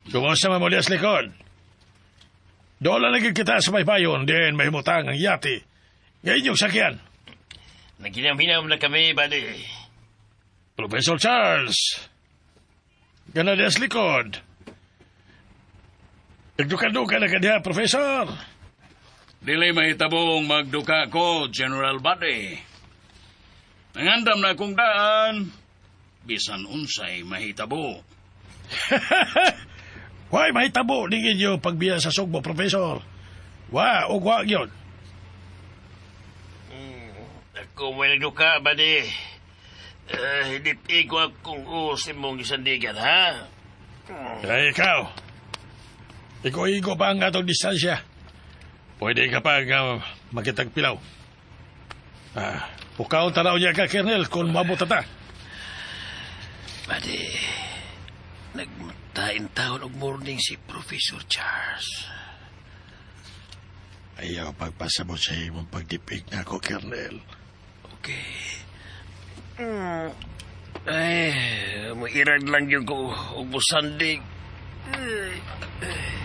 Kumusta man muli sa likod? Doon lang kita sa baybayon, din may himutang ang yati. Ngayon yung sakyan. Naginam-hinam na kami, buddy. Professor Charles. Gana din sa likod. Nagduka-duka na ka diha, Professor. Dili mahitabong magduka ko, General Buddy. Nangandam na akong daan. Bisan unsay mahitabo. Why mahitabo din inyo pagbiya sa sugbo, Professor? Wa, ugwa yun. Ako may nagduka, buddy. Hindi ko akong usim mong isandigan, ha? Ay, ikaw. Iko-iko pa ang atong distansya. Pwede ka pa makitagpilaw. Pukaw tanaw niya ka, Colonel, kung mabot ta. Buddy, nagmatain taon og morning si Professor Charles. Ayaw pagpasabot sa imong pagdipig na ako, Colonel. Okay. Ay, mairag lang yung ko, ubusandig.